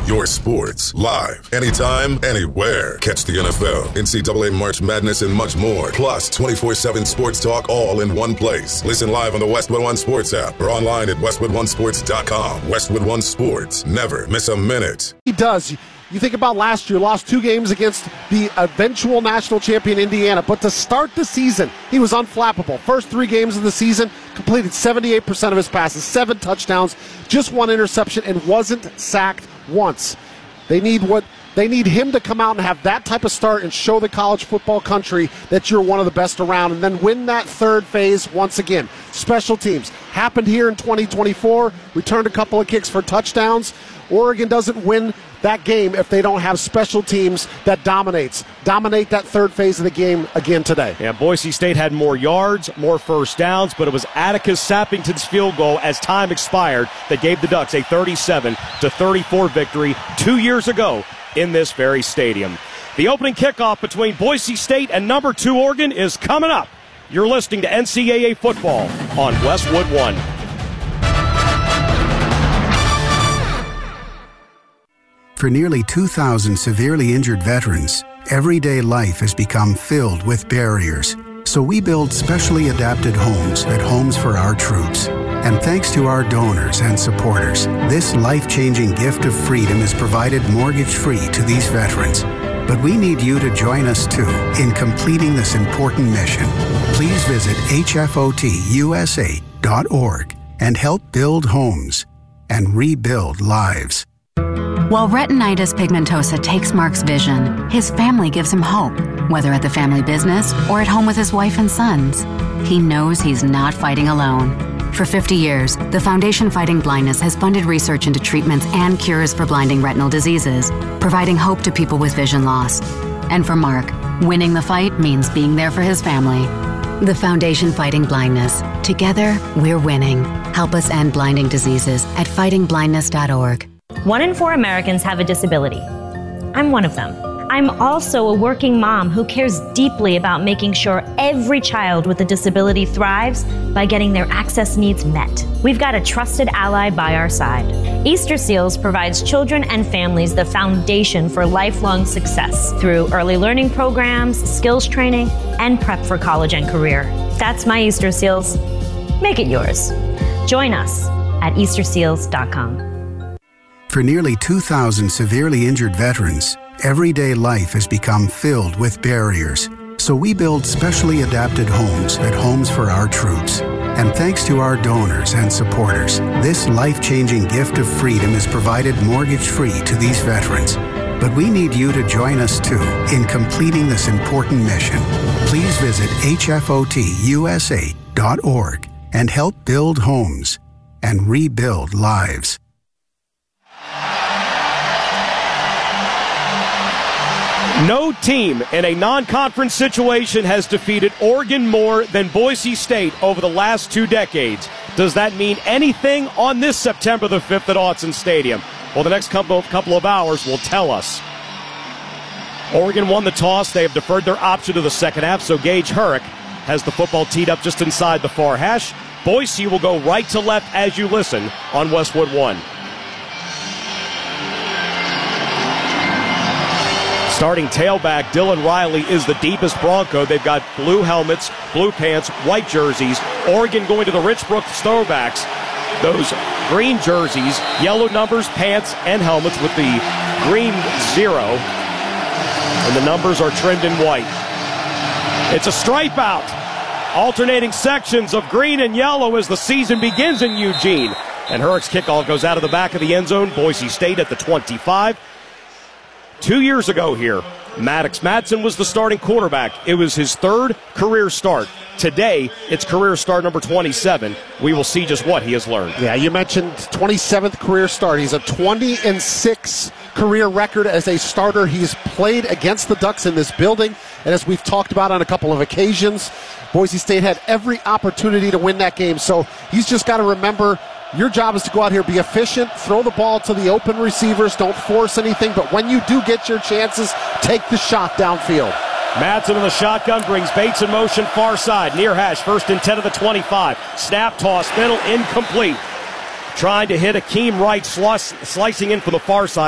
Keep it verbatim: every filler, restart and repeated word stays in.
your sports, live, anytime, anywhere. Catch the N F L, N C double A March Madness, and much more. Plus, twenty-four seven sports talk all in one place. Listen live on the Westwood One Sports app or online at westwood one sports dot com. Westwood One Sports. Never miss a minute. He does. You think about last year, lost two games against the eventual national champion Indiana, but to start the season, he was unflappable. First three games of the season, completed seventy-eight percent of his passes, seven touchdowns, just one interception, and wasn't sacked once. They need what they need him to come out and have that type of start and show the college football country that you're one of the best around, and then win that third phase once again. Special teams happened here in twenty twenty-four, returned a couple of kicks for touchdowns. Oregon doesn't win that game if they don't have special teams that dominates. Dominate that third phase of the game again today. Yeah, Boise State had more yards, more first downs, but it was Atticus Sappington's field goal as time expired that gave the Ducks a thirty-seven to thirty-four victory two years ago in this very stadium. The opening kickoff between Boise State and number two Oregon is coming up. You're listening to N C double A football on Westwood One. For nearly two thousand severely injured veterans, everyday life has become filled with barriers. So we build specially adapted homes at Homes for Our Troops. And thanks to our donors and supporters, this life-changing gift of freedom is provided mortgage-free to these veterans. But we need you to join us, too, in completing this important mission. Please visit H F O T U S A dot org and help build homes and rebuild lives. While retinitis pigmentosa takes Mark's vision, his family gives him hope, whether at the family business or at home with his wife and sons. He knows he's not fighting alone. For fifty years, the Foundation Fighting Blindness has funded research into treatments and cures for blinding retinal diseases, providing hope to people with vision loss. And for Mark, winning the fight means being there for his family. The Foundation Fighting Blindness. Together, we're winning. Help us end blinding diseases at fighting blindness dot org. One in four Americans have a disability. I'm one of them. I'm also a working mom who cares deeply about making sure every child with a disability thrives by getting their access needs met. We've got a trusted ally by our side. Easter Seals provides children and families the foundation for lifelong success through early learning programs, skills training, and prep for college and career. That's my Easter Seals. Make it yours. Join us at easter seals dot com. For nearly two thousand severely injured veterans, everyday life has become filled with barriers. So we build specially adapted homes at Homes for Our Troops. And thanks to our donors and supporters, this life-changing gift of freedom is provided mortgage-free to these veterans. But we need you to join us, too, in completing this important mission. Please visit H F O T U S A dot org and help build homes and rebuild lives. No team in a non-conference situation has defeated Oregon more than Boise State over the last two decades. Does that mean anything on this September the fifth at Autzen Stadium? Well, the next couple of, couple of hours will tell us. Oregon won the toss. They have deferred their option to the second half, so Gage Herrick has the football teed up just inside the far hash. Boise will go right to left as you listen on Westwood One. Starting tailback, Dylan Riley is the deepest Bronco. They've got blue helmets, blue pants, white jerseys. Oregon going to the Rich Brooks throwbacks. Those green jerseys, yellow numbers, pants, and helmets with the green zero. And the numbers are trimmed in white. It's a stripe out. Alternating sections of green and yellow as the season begins in Eugene. And Herrick's kickoff goes out of the back of the end zone. Boise State at the twenty-five. Two years ago here, Maddox Madsen was the starting quarterback. It was his third career start. Today, it's career start number twenty-seven. We will see just what he has learned. Yeah, you mentioned twenty-seventh career start. He's a twenty and six career record as a starter. He's played against the Ducks in this building, and as we've talked about on a couple of occasions, Boise State had every opportunity to win that game. So he's just got to remember, your job is to go out here, be efficient, throw the ball to the open receivers, don't force anything, but when you do get your chances, take the shot downfield. Madsen in the shotgun brings Bates in motion far side, near hash, first and ten of the twenty-five. Snap toss, middle, incomplete. Trying to hit Akeem Wright, slicing in from the far side.